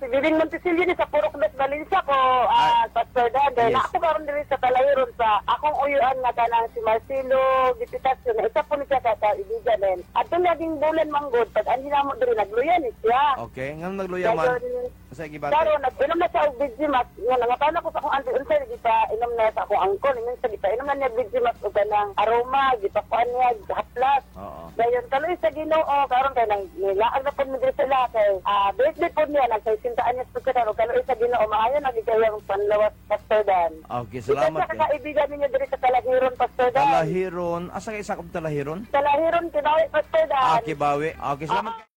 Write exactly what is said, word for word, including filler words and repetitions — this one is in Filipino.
si Bibing Montesilio ni sa Purok Dos Valencia ko, ah, Pastor Dan. Dahil Yes. ako karon diri sa Talahiron sa akong uyuan nga kanang si Marcelo Gipitasyo na isa po ni siya sa kaibigan din. At yung naging bulan manggod, pag anhin mo diri nagluya ni siya. Okay, nga nagluya man. Dayon, Sa gibati. Pero nag-inom na siya og Vigimax. Nga nangatana ko sa akong auntie unsay di pa inom na sa akong angkon. Minsan di pa inom na niya Vigimax o kanang aroma, di pa kuan niya haplas. Oo. Dayon kaloy sa Ginoo karon kay nang nilaag na pud mi diri sila kay ah birthday pud niya nagsintaan niya pud karon kaloy sa Ginoo maayo na gikayang panlawas Pastor Dan. Okay, salamat. Ikaw sa kaibigan ninyo diri sa Talahiron Pastor Dan. Talahiron. Asa kay sakop Talahiron? Talahiron kinawi Pastor Dan. Ah, Kibawi. Okay, salamat.